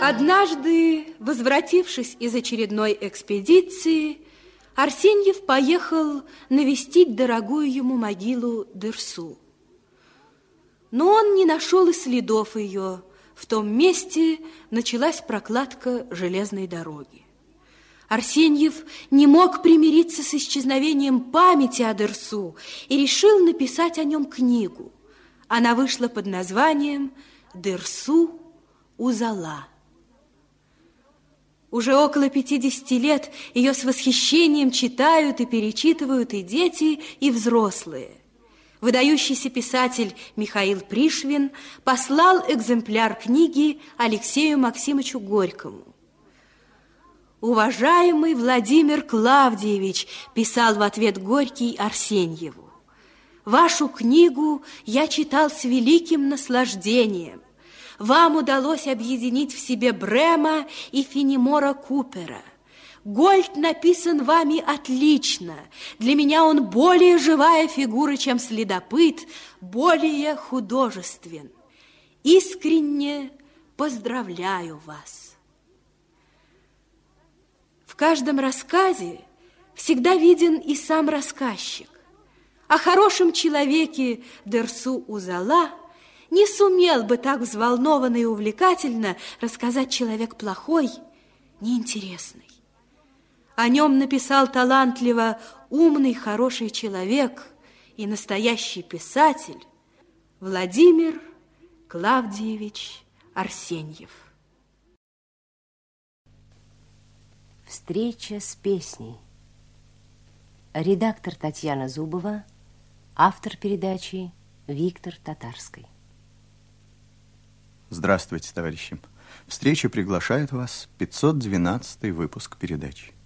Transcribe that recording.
Однажды, возвратившись из очередной экспедиции, Арсеньев поехал навестить дорогую ему могилу Дерсу. Но он не нашел и следов ее. В том месте началась прокладка железной дороги. Арсеньев не мог примириться с исчезновением памяти о Дерсу и решил написать о нем книгу. Она вышла под названием «Дерсу Узала». Уже около 50 лет ее с восхищением читают и перечитывают и дети, и взрослые. Выдающийся писатель Михаил Пришвин послал экземпляр книги Алексею Максимовичу Горькому. «Уважаемый Владимир Клавдиевич», писал в ответ Горький Арсеньеву, «вашу книгу я читал с великим наслаждением. Вам удалось объединить в себе Брема и Фенемора Купера. Гольд написан вами отлично. Для меня он более живая фигура, чем следопыт, более художествен. Искренне поздравляю вас». В каждом рассказе всегда виден и сам рассказчик. О хорошем человеке Дерсу Узала не сумел бы так взволнованно и увлекательно рассказать человек плохой, неинтересный. О нем написал талантливо умный, хороший человек и настоящий писатель Владимир Клавдиевич Арсеньев. Встреча с песней. Редактор Татьяна Зубова, автор передачи Виктор Татарский. Здравствуйте, товарищи. Встреча приглашает вас 512 выпуск передачи.